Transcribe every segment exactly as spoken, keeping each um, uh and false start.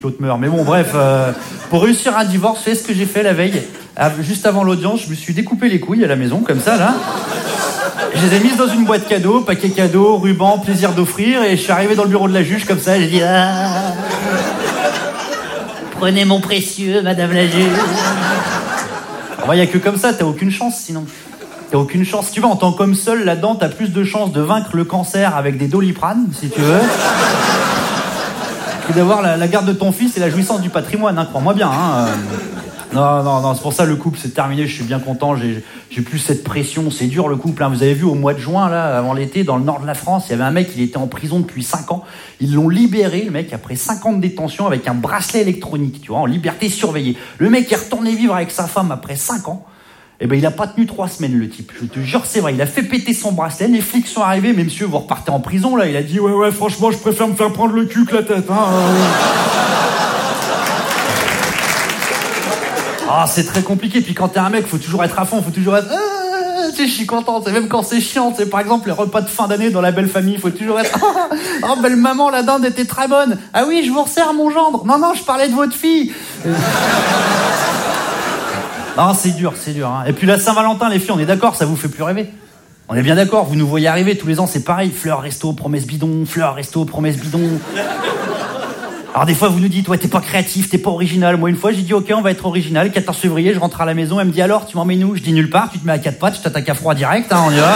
l'autre meurt. Mais bon, bref, euh, pour réussir un divorce, c'est ce que j'ai fait la veille. Juste avant l'audience, je me suis découpé les couilles à la maison, comme ça, là. Je les ai mises dans une boîte cadeau, paquet cadeau, ruban, plaisir d'offrir, et je suis arrivé dans le bureau de la juge, comme ça, j'ai dit... Ah, prenez mon précieux, madame la juge. Il n'y a que comme ça, t'as aucune chance, sinon. T'as aucune chance. Si tu veux, en tant qu'homme seul, là-dedans, t'as plus de chances de vaincre le cancer avec des Doliprane, si tu veux, que d'avoir la, la garde de ton fils et la jouissance du patrimoine, hein, crois-moi bien. Hein. Non, non, non, c'est pour ça le couple, c'est terminé, je suis bien content, j'ai, j'ai plus cette pression, c'est dur le couple. Hein. Vous avez vu, au mois de juin, là, avant l'été, dans le nord de la France, il y avait un mec, il était en prison depuis cinq ans. Ils l'ont libéré, le mec, après cinq ans de détention, avec un bracelet électronique, tu vois, en liberté surveillée. Le mec est retourné vivre avec sa femme après cinq ans. Eh ben, il a pas tenu trois semaines, le type. Je te jure, c'est vrai. Il a fait péter son bracelet. Les flics sont arrivés. Mais monsieur, vous repartez en prison, là. Il a dit, ouais, ouais, franchement, je préfère me faire prendre le cul que la tête, hein. Ah, c'est très compliqué. Puis quand t'es un mec, faut toujours être à fond. Faut toujours être, ah, tu sais, je suis content. C'est même quand c'est chiant. C'est par exemple les repas de fin d'année dans la belle famille. Faut toujours être, oh, belle maman, la dinde était très bonne. Ah oui, je vous resserre mon gendre. Non, non, je parlais de votre fille. Ah, c'est dur, c'est dur. Hein. Et puis la Saint-Valentin, les filles, on est d'accord, ça vous fait plus rêver. On est bien d'accord, vous nous voyez arriver tous les ans, c'est pareil. Fleurs, resto, promesse bidon, fleurs, resto, promesse bidon. Alors des fois, vous nous dites, ouais, t'es pas créatif, t'es pas original. Moi, une fois, j'ai dit, ok, on va être original. quatorze février, je rentre à la maison, elle me dit, alors, tu m'emmènes où? Je dis nulle part, tu te mets à quatre pattes, je t'attaque à froid direct, hein, on y va.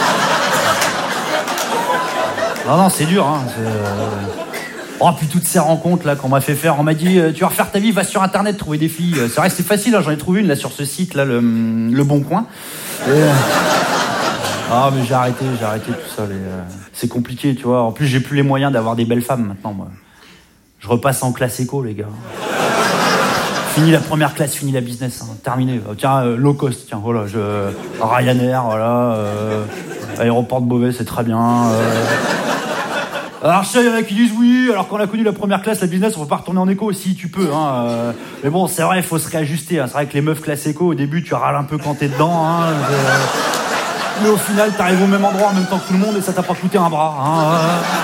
Non, non, c'est dur, hein. C'est... Oh, puis toutes ces rencontres là qu'on m'a fait faire, on m'a dit euh, tu vas refaire ta vie, va sur internet trouver des filles. C'est vrai, c'est facile, hein, j'en ai trouvé une là sur ce site là, le, le Bon Coin. Et... Ah, mais j'ai arrêté, j'ai arrêté tout ça. Les, euh... C'est compliqué, tu vois. En plus, j'ai plus les moyens d'avoir des belles femmes maintenant, moi. Je repasse en classe éco, les gars. Fini la première classe, fini la business, hein. Terminé. Oh, tiens, euh, low cost, tiens, voilà, je... Ryanair, voilà. Euh... Aéroport de Beauvais, c'est très bien. Euh... Alors je sais, il y en a qui disent oui, alors qu'on a connu la première classe, la business, on peut pas retourner en éco aussi, tu peux, hein. Euh, mais bon, c'est vrai, il faut se réajuster, hein. C'est vrai que les meufs classe éco, au début, tu râles un peu quand t'es dedans, hein. Euh, mais au final, t'arrives au même endroit en même temps que tout le monde et ça t'a pas coûté un bras, hein.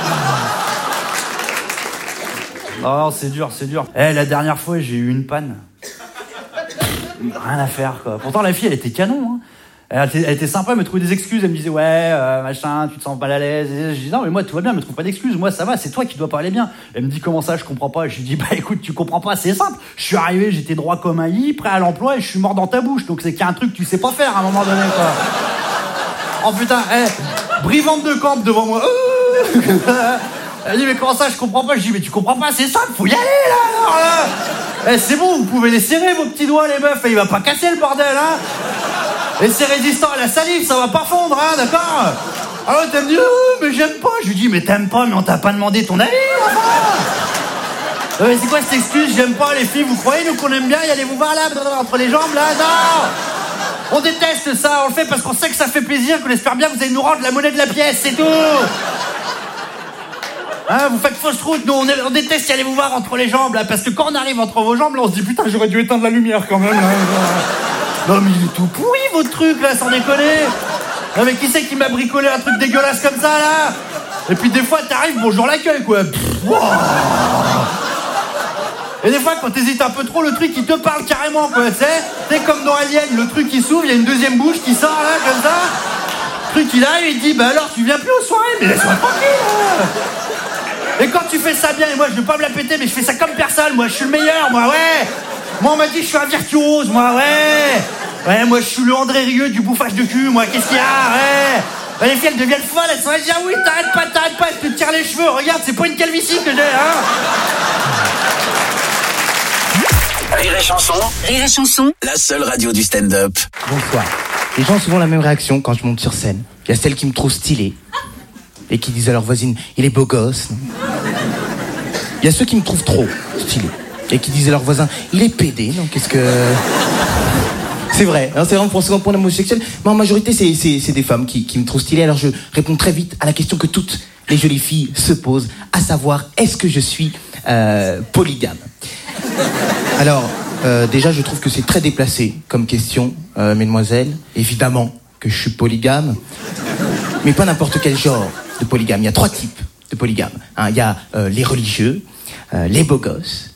Euh... Non, c'est dur, c'est dur. Eh, la dernière fois, j'ai eu une panne. Rien à faire, quoi. Pourtant, la fille, elle était canon, hein. Elle était, elle était sympa, elle me trouvait des excuses, elle me disait ouais, euh, machin, tu te sens pas à l'aise. Et je dis non, mais moi tout va bien, me trouve pas d'excuses, moi ça va, c'est toi qui dois pas aller bien. Elle me dit comment ça, je comprends pas. Je lui dis bah écoute, tu comprends pas, c'est simple. Je suis arrivé, j'étais droit comme un i, prêt à l'emploi et je suis mort dans ta bouche. Donc c'est qu'il y a un truc que tu sais pas faire à un moment donné, quoi. Oh putain, eh, brivante de camp devant moi. Elle dit mais comment ça, je comprends pas. Je dis mais tu comprends pas, c'est simple, faut y aller là. Alors, là. Eh, c'est bon, vous pouvez les serrer vos petits doigts les meufs, et il va pas casser le bordel, hein. Et c'est résistant à la salive, ça va pas fondre, hein, d'accord? Alors t'as me dit, oh, mais j'aime pas. Je lui dis, mais t'aimes pas, mais on t'a pas demandé ton avis, enfin. Euh, c'est quoi cette excuse? J'aime pas les filles, vous croyez, nous qu'on aime bien y aller vous voir là, entre les jambes, là? Non! On déteste ça, on le fait parce qu'on sait que ça fait plaisir, qu'on espère bien que vous allez nous rendre la monnaie de la pièce, c'est tout! Hein, vous faites fausse route, nous on, est, on déteste y aller vous voir entre les jambes, là, parce que quand on arrive entre vos jambes, là, on se dit, putain, j'aurais dû éteindre la lumière quand même, là. Non mais il est tout pourri votre truc là, sans déconner. Non mais qui c'est qui m'a bricolé un truc dégueulasse comme ça là? Et puis des fois t'arrives, bonjour l'accueil quoi. Pff, wow. Et des fois quand t'hésites un peu trop, le truc il te parle carrément quoi, tu sais. C'est comme dans Alien, le truc il s'ouvre, il y a une deuxième bouche qui sort là comme ça. Le truc il arrive, il dit bah alors tu viens plus aux soirées, mais laisse-moi tranquille là. Et quand tu fais ça bien, et moi je veux pas me la péter, mais je fais ça comme personne, moi je suis le meilleur, moi ouais. Moi on m'a dit je suis un virtuose, moi ouais. Ouais, moi je suis le André Rieu du bouffage de cul, moi qu'est-ce qu'il y a, ouais. Ouais, les filles elles deviennent folles, elles sont elles disent ah oui t'arrêtes pas, t'arrêtes pas, elles te tirent les cheveux, regarde c'est pas une calvitie que j'ai, hein. Rire et chanson, Rire et chanson, la seule radio du stand-up. Bonsoir. Les gens ont souvent la même réaction quand je monte sur scène. Il y a celles qui me trouvent stylé et qui disent à leur voisine il est beau gosse. Il y a ceux qui me trouvent trop stylé et qui disent à leur voisin il est pédé, non qu'est-ce que... C'est vrai, hein, c'est vraiment pour un second point homosexuel, mais en majorité c'est, c'est, c'est des femmes qui, qui me trouvent stylé, alors je réponds très vite à la question que toutes les jolies filles se posent, à savoir est-ce que je suis euh, polygame. Alors, euh, déjà je trouve que c'est très déplacé comme question, euh, mesdemoiselles, évidemment que je suis polygame, mais pas n'importe quel genre de polygame, il y a trois types de polygame, hein. Il y a euh, les religieux, euh, les beaux gosses,